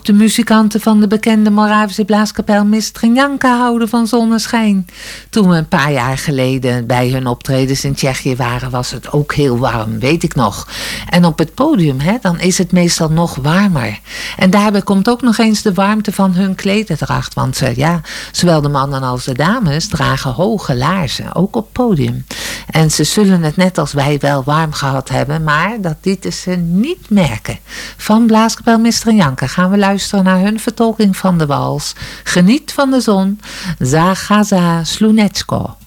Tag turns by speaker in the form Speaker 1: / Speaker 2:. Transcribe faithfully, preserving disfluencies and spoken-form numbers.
Speaker 1: Ook de muzikanten van de bekende Moravische blaaskapel Mistrenjanka houden van zonneschijn. Toen we een paar jaar geleden bij hun optredens in Tsjechië waren, was het ook heel warm, weet ik nog. En op het podium, hè, dan is het meestal nog warmer. En daarbij komt ook nog eens de warmte van hun klederdracht. Want ze, ja, zowel de mannen als de dames dragen hoge laarzen, ook op podium. En ze zullen het net als wij wel warm gehad hebben, maar dat lieten ze niet merken. Van blaaskapel Mistrenjanka gaan we luisteren naar hun vertolking van de wals. Geniet van de zon. Zagaza Slunecko.